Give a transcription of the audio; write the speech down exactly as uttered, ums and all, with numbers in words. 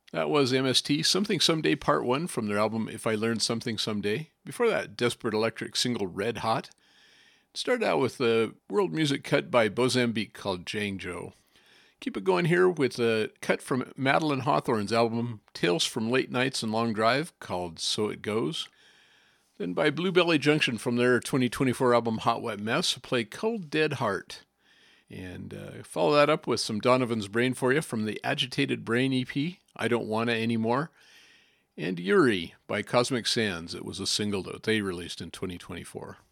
That was M S T, Something Someday Part one from their album If I Learned Something Someday. Before that, Desperate Electric single Red Hot. Started out with a world music cut by Bozambique called Jangjo. Keep it going here with a cut from Madeline Hawthorne's album Tales from Late Nights and Long Drive called So It Goes. Then by Bluebelly Junction from their twenty twenty-four album Hot Wet Mess, play Cold Dead Heart. And uh, follow that up with some Donovan's Brain for you from the Agitated Brain E P, I Don't Wanna Anymore. And Yuri by Cosmic Sands. It was a single that they released in twenty twenty-four.